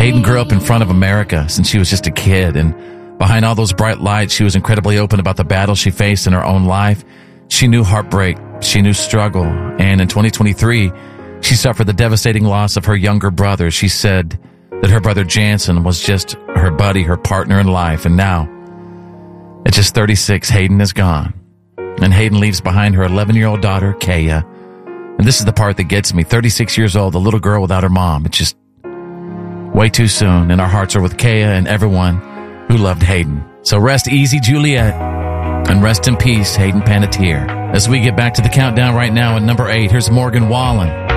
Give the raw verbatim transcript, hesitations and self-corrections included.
Hayden grew up in front of America since she was just a kid, and behind all those bright lights, she was incredibly open about the battles she faced in her own life. She knew heartbreak, she knew struggle, and in twenty twenty-three, she suffered the devastating loss of her younger brother. She said that her brother Jansen was just her buddy, her partner in life, and now, at just thirty-six, Hayden is gone. And Hayden leaves behind her eleven-year-old daughter, Kaya. And this is the part that gets me. thirty-six years old, a little girl without her mom. It's just way too soon, and our hearts are with Kaya and everyone who loved Hayden. So rest easy, Juliet, and rest in peace, Hayden Panettiere. As we get back to the countdown right now at number eight, here's Morgan Wallen.